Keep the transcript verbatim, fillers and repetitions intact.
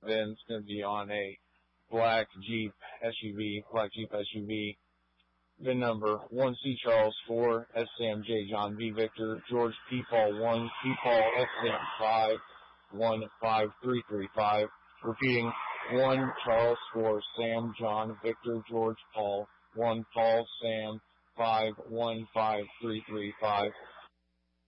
VIN. It's going to be on a black Jeep S U V, black Jeep S U V. VIN number one C Charles four, S Sam J John V Victor, George P Paul one, P Paul F Sam five, one five three three five. Repeating, one Charles four, Sam John Victor George Paul, one Paul Sam five, one five three three five.